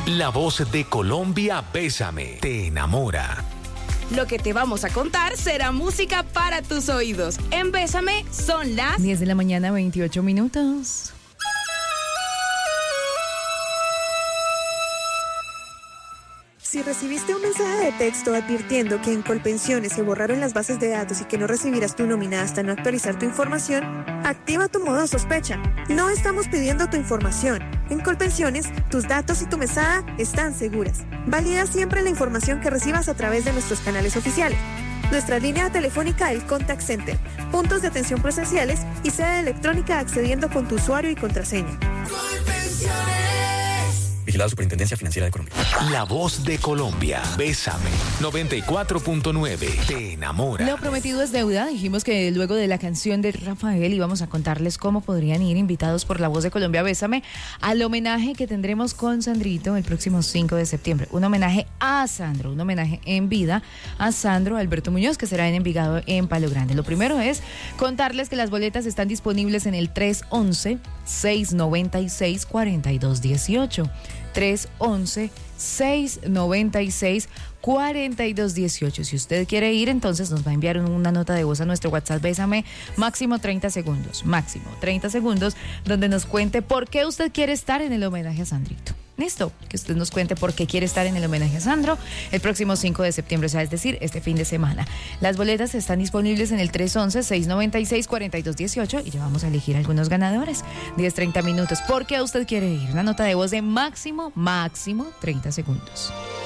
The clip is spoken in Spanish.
La voz de Colombia, Bésame, te enamora. Lo que te vamos a contar será música para tus oídos. En Bésame son las 10 de la mañana, 28 minutos. Si recibiste un mensaje de texto advirtiendo que en Colpensiones se borraron las bases de datos y que no recibirás tu nómina hasta no actualizar tu información, activa tu modo sospecha. No estamos pidiendo tu información. En Colpensiones, tus datos y tu mesada están seguras. Valida siempre la información que recibas a través de nuestros canales oficiales. Nuestra línea telefónica, el Contact Center, puntos de atención presenciales y sede electrónica accediendo con tu usuario y contraseña. Colpensiones. Vigilada Superintendencia Financiera de Colombia. La voz de Colombia, Bésame, 94.9, te enamora. Lo prometido es deuda. Dijimos que luego de la canción de Rafael íbamos a contarles cómo podrían ir invitados por La Voz de Colombia, Bésame, al homenaje que tendremos con Sandrito el próximo 5 de septiembre. Un homenaje a Sandro, un homenaje en vida a Sandro Alberto Muñoz, que será en Envigado, en Palo Grande. Lo primero es contarles que las boletas están disponibles en el 311-696-4218. 311-696-4218. Si usted quiere ir, entonces nos va a enviar una nota de voz a nuestro WhatsApp Bésame, máximo 30 segundos, donde nos cuente por qué usted quiere estar en el homenaje a Sandrito. Listo, que usted nos cuente por qué quiere estar en el homenaje a Sandro el próximo 5 de septiembre, o sea, es decir, este fin de semana. Las boletas están disponibles en el 311-696-4218 y ya vamos a elegir algunos ganadores. 10-30 minutos. ¿Por qué usted quiere ir? Una nota de voz de máximo 30 segundos.